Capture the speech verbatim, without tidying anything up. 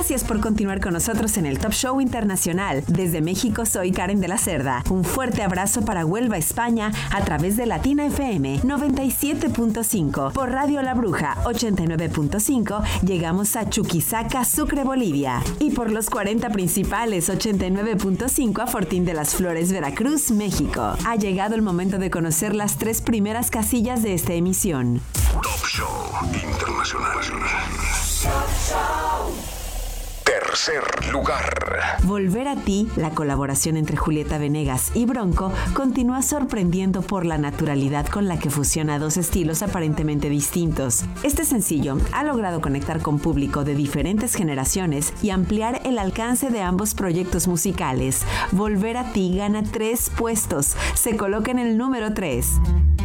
Gracias por continuar con nosotros en el Top Show Internacional. Desde México soy Karen de la Cerda. Un fuerte abrazo para Huelva, España, a través de Latina F M noventa y siete punto cinco. Por Radio La Bruja ochenta y nueve punto cinco llegamos a Chuquisaca, Sucre, Bolivia. Y por los cuarenta principales ochenta y nueve punto cinco a Fortín de las Flores, Veracruz, México. Ha llegado el momento de conocer las tres primeras casillas de esta emisión. Top Show Internacional. Top Show. Tercer lugar. Volver a ti, la colaboración entre Julieta Venegas y Bronco, continúa sorprendiendo por la naturalidad con la que fusiona dos estilos aparentemente distintos. Este sencillo ha logrado conectar con público de diferentes generaciones y ampliar el alcance de ambos proyectos musicales. Volver a ti gana tres puestos, se coloca en el número tres.